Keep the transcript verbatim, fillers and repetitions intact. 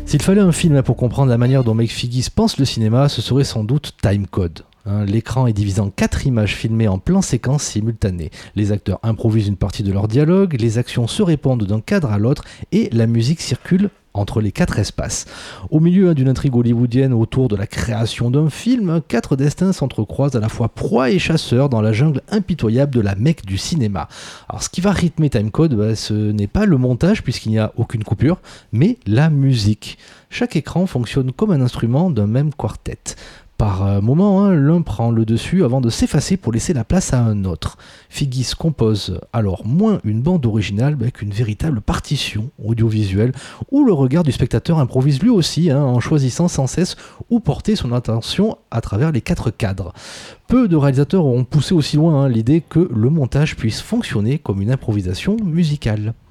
S'il fallait un film pour comprendre la manière dont Mike Figgis pense le cinéma, ce serait sans doute Time Code. Hein, l'écran est divisé en quatre images filmées en plan séquence simultané. Les acteurs improvisent une partie de leur dialogue, les actions se répondent d'un cadre à l'autre et la musique circule entre les quatre espaces. Au milieu hein, d'une intrigue hollywoodienne autour de la création d'un film, quatre destins s'entrecroisent à la fois proie et chasseur dans la jungle impitoyable de la Mecque du cinéma. Alors ce qui va rythmer Timecode, bah, ce n'est pas le montage puisqu'il n'y a aucune coupure, mais la musique. Chaque écran fonctionne comme un instrument d'un même quartet. Par moment, hein, l'un prend le dessus avant de s'effacer pour laisser la place à un autre. Figgis compose alors moins une bande originale bah, qu'une véritable partition audiovisuelle où le regard du spectateur improvise lui aussi hein, en choisissant sans cesse où porter son attention à travers les quatre cadres. Peu de réalisateurs ont poussé aussi loin hein, l'idée que le montage puisse fonctionner comme une improvisation musicale.